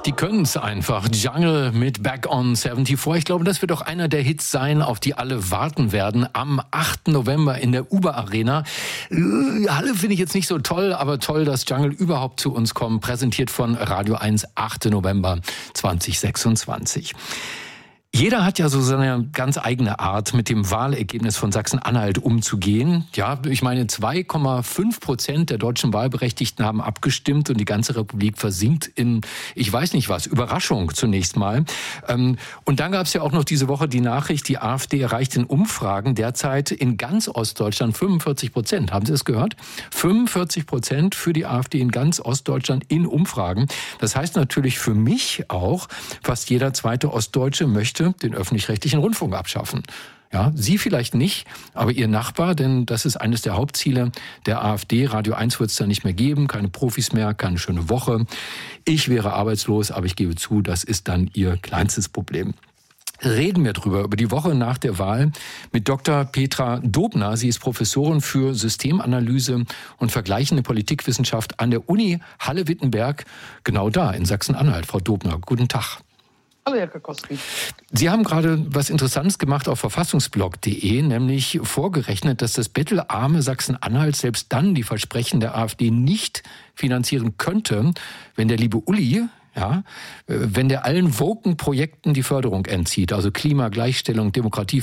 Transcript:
Die können es einfach. Jungle mit Back on 74. Ich glaube, das wird doch einer der Hits sein, auf die alle warten werden. Am 8. November in der Uber Arena. Halle finde ich jetzt nicht so toll, aber toll, dass Jungle überhaupt zu uns kommt. Präsentiert von Radio 1, 8. November 2026. Jeder hat ja so seine ganz eigene Art, mit dem Wahlergebnis von Sachsen-Anhalt umzugehen. Ja, ich meine, 2,5% der deutschen Wahlberechtigten haben abgestimmt und die ganze Republik versinkt in, ich weiß nicht was, Überraschung zunächst mal. Und dann gab es ja auch noch diese Woche die Nachricht, die AfD erreicht in Umfragen derzeit in ganz Ostdeutschland 45%. Haben Sie es gehört? 45% für die AfD in ganz Ostdeutschland in Umfragen. Das heißt natürlich für mich auch, fast jeder zweite Ostdeutsche möchte den öffentlich-rechtlichen Rundfunk abschaffen. Ja, Sie vielleicht nicht, aber Ihr Nachbar, denn das ist eines der Hauptziele der AfD. Radio 1 wird es da nicht mehr geben, keine Profis mehr, keine schöne Woche. Ich wäre arbeitslos, aber ich gebe zu, das ist dann Ihr kleinstes Problem. Reden wir über die Woche nach der Wahl mit Dr. Petra Dobner. Sie ist Professorin für Systemanalyse und vergleichende Politikwissenschaft an der Uni Halle-Wittenberg, genau da in Sachsen-Anhalt. Frau Dobner, guten Tag. Hallo, Herr Kakowski. Sie haben gerade was Interessantes gemacht auf verfassungsblog.de, nämlich vorgerechnet, dass das bettelarme Sachsen-Anhalt selbst dann die Versprechen der AfD nicht finanzieren könnte, wenn der liebe Uli, wenn der allen woken Projekten die Förderung entzieht, also Klima, Gleichstellung, Demokratie,